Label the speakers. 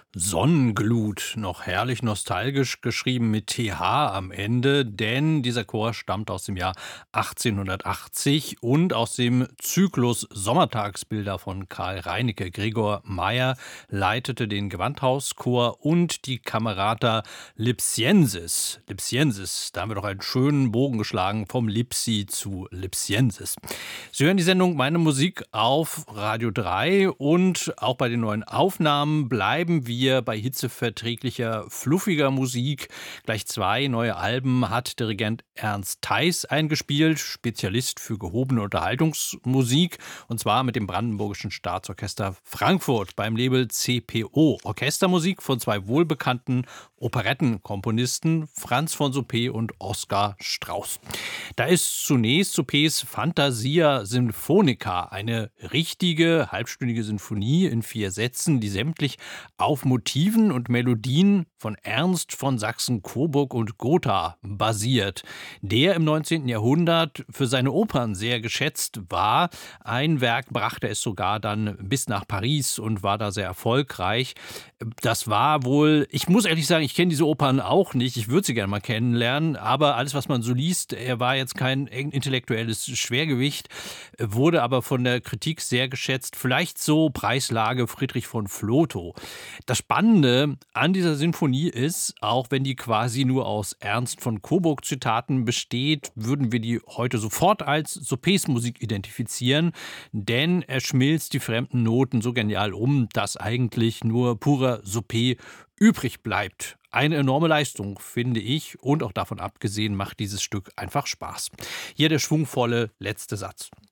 Speaker 1: Sonnenglut, noch herrlich nostalgisch geschrieben mit TH am Ende, denn dieser Chor stammt aus dem Jahr 1880 und aus dem Zyklus Sommertagsbilder von Karl Reinecke. Gregor Meyer leitete den Gewandhauschor und die Camerata Lipsiensis. Lipsiensis, da haben wir doch einen schönen Bogen geschlagen vom Lipsi zu Lipsiensis. Sie hören die Sendung Meine Musik auf Radio 3 und auch bei den neuen Aufnahmen bleiben wir bei hitzeverträglicher, fluffiger Musik. Gleich 2 neue Alben hat Dirigent Ernst Theis eingespielt, Spezialist für gehobene Unterhaltungsmusik, und zwar mit dem Brandenburgischen Staatsorchester Frankfurt beim Label CPO. Orchestermusik von 2 wohlbekannten Operettenkomponisten, Franz von Suppé und Oskar Strauß. Da ist zunächst Suppés Fantasia Sinfonica, eine richtige halbstündige Sinfonie in 4 Sätzen, die sämtlich auf Motiven und Melodien von Ernst von Sachsen-Coburg und Gotha basiert, der im 19. Jahrhundert für seine Opern sehr geschätzt war. Ein Werk brachte es sogar dann bis nach Paris und war da sehr erfolgreich. Das war wohl, ich muss ehrlich sagen, ich kenne diese Opern auch nicht, ich würde sie gerne mal kennenlernen, aber alles, was man so liest, er war jetzt kein intellektuelles Schwergewicht, wurde aber von der Kritik sehr geschätzt, vielleicht so Preislage Friedrich von Flotow. Das Spannende an dieser Sinfonie ist, auch wenn die quasi nur aus Ernst von Coburg Zitaten besteht, würden wir die heute sofort als Suppés Musik identifizieren, denn er schmilzt die fremden Noten so genial um, dass eigentlich nur purer Suppé übrig bleibt. Eine enorme Leistung, finde ich, und auch davon abgesehen macht dieses Stück einfach Spaß. Hier der schwungvolle letzte Satz.